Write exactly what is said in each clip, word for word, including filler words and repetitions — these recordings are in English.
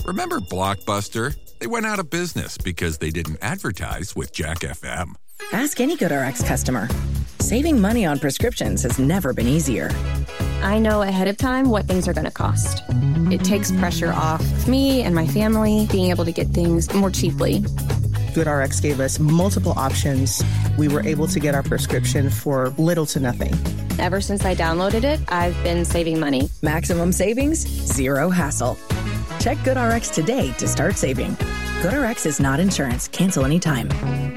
Remember Blockbuster? They went out of business because they didn't advertise with Jack F M. Ask any GoodRx customer. Saving money on prescriptions has never been easier. I know ahead of time what things are going to cost. It takes pressure off of me and my family being able to get things more cheaply. GoodRx gave us multiple options. We were able to get our prescription for little to nothing. Ever since I downloaded it, I've been saving money. Maximum savings, zero hassle. Check GoodRx today to start saving. GoodRx is not insurance. Cancel anytime.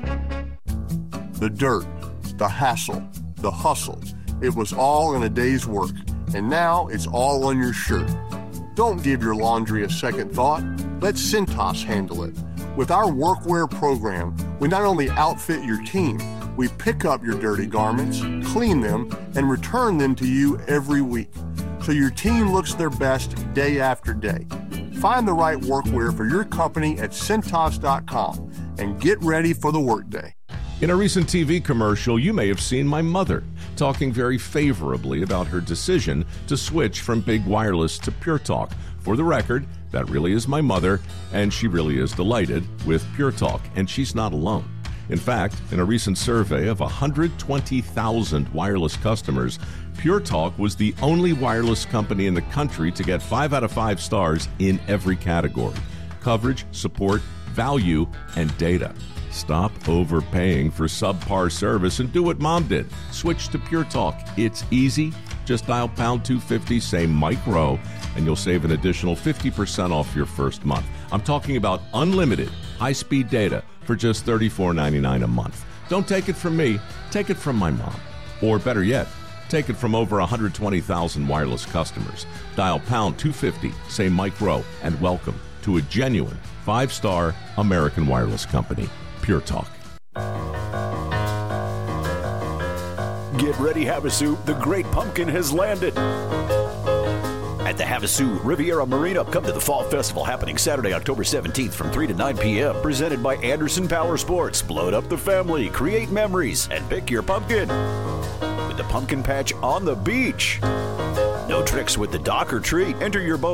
The dirt, the hassle, the hustle. It was all in a day's work, and now it's all on your shirt. Don't give your laundry a second thought. Let Cintas handle it. With our workwear program, we not only outfit your team, we pick up your dirty garments, clean them, and return them to you every week, so your team looks their best day after day. Find the right workwear for your company at Cintas dot com and get ready for the workday. In a recent T V commercial, you may have seen my mother talking very favorably about her decision to switch from Big Wireless to Pure Talk. For the record, that really is my mother, and she really is delighted with Pure Talk, and she's not alone. In fact, in a recent survey of one hundred twenty thousand wireless customers, Pure Talk was the only wireless company in the country to get five out of five stars in every category: coverage, support, value, and data. Stop overpaying for subpar service and do what Mom did. Switch to Pure Talk. It's easy. Just dial pound two fifty, say Mike Rowe, and you'll save an additional fifty percent off your first month. I'm talking about unlimited high-speed data for just thirty-four ninety-nine a month. Don't take it from me. Take it from my mom. Or better yet, take it from over one hundred twenty thousand wireless customers. Dial pound two fifty, say Mike Rowe, and welcome to a genuine five-star American wireless company. Pure Talk. Get ready, Havasu. The Great Pumpkin has landed. At the Havasu Riviera Marina, come to the Fall Festival happening Saturday, October seventeenth from three to nine p.m. Presented by Anderson Power Sports. Load up the family, create memories, and pick your pumpkin. With the pumpkin patch on the beach. No tricks with the dock or tree. Enter your boat